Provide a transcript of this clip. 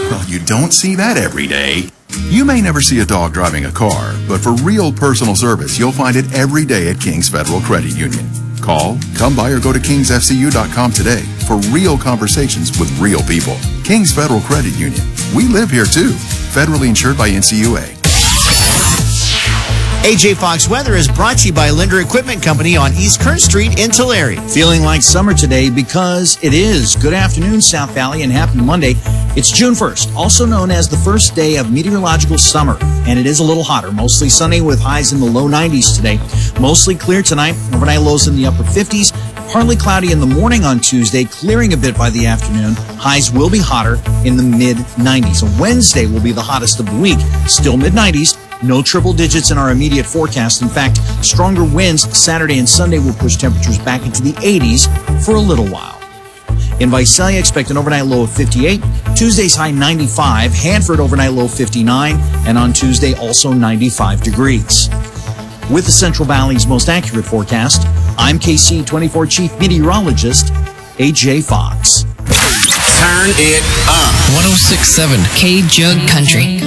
Well, you don't see that every day. You may never see a dog driving a car, but for real personal service, you'll find it every day at King's Federal Credit Union. Call, come by, or go to kingsfcu.com today for real conversations with real people. King's Federal Credit Union. We live here too. Federally insured by NCUA. AJ Fox Weather is brought to you by Linder Equipment Company on East Kern Street in Tulare. Feeling like summer today because it is. Good afternoon, South Valley, and happy Monday. It's June 1st, also known as the first day of meteorological summer, and it is a little hotter. Mostly sunny with highs in the low 90s today. Mostly clear tonight, overnight lows in the upper 50s. Partly cloudy in the morning on Tuesday, clearing a bit by the afternoon. Highs will be hotter in the mid-90s. Wednesday will be the hottest of the week, still mid-90s. No triple digits in our immediate forecast. In fact, stronger winds Saturday and Sunday will push temperatures back into the 80s for a little while. In Visalia, expect an overnight low of 58. Tuesday's high 95. Hanford overnight low 59. And on Tuesday, also 95 degrees. With the Central Valley's most accurate forecast, I'm KC24 Chief Meteorologist, AJ Fox. Turn it up. 106.7 K-Jug Country.